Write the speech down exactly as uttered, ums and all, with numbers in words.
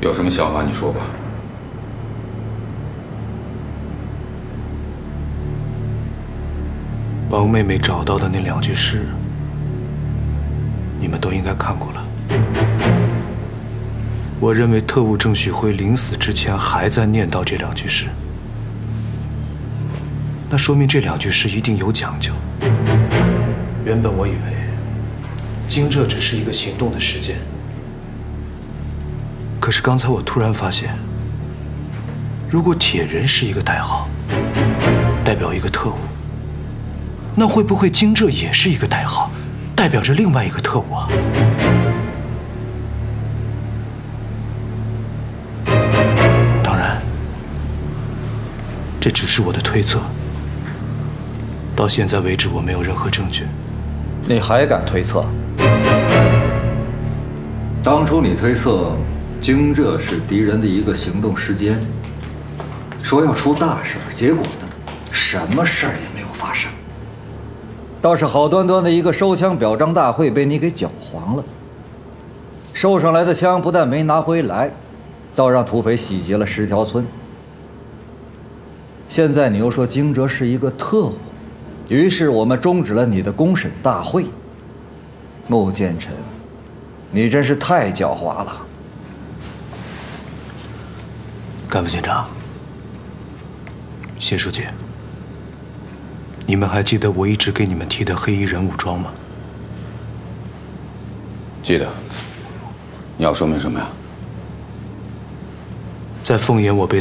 有什么想法你说吧。 王妹妹找到的那两句诗，你们都应该看过了。我认为特务郑旭辉临死之前还在念叨这两句诗，那说明这两句诗一定有讲究。原本我以为惊蛰只是一个行动的时间，可是刚才我突然发现，如果铁人是一个代号，代表一个特务，那会不会惊蛰也是一个代号，代表着另外一个特务啊？当然，这只是我的推测，到现在为止我没有任何证据。 你还敢推测？当初你推测惊蛰是敌人的一个行动时间，说要出大事，结果呢，什么事儿也没有发生。倒是好端端的一个收枪表彰大会被你给搅黄了，收上来的枪不但没拿回来，倒让土匪洗劫了十条村。现在你又说惊蛰是一个特务，于是我们终止了你的公审大会。穆剑臣，你真是太狡猾了。 干部警长，谢书记，你们还记得我一直给你们提的黑衣人武装吗？ 记得。你要说明什么呀？ 在凤岩我被